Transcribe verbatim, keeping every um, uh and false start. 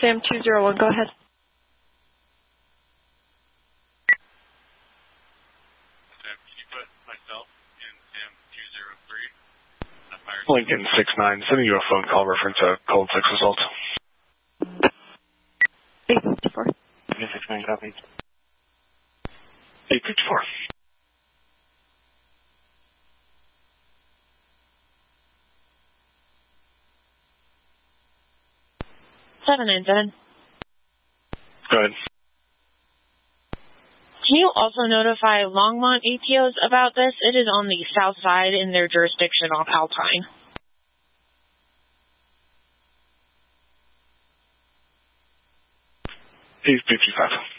Sam two zero one, go ahead. Sam, can you put myself in Sam two zero three? Lincoln six nine, sending you a phone call reference to cold six assault. eight fifty-four. six nine, copy. eight fifty-four. seven nine seven. Go ahead. Can you also notify Longmont A T Os about this? It is on the south side in their jurisdiction off Alpine. eight fifty-five.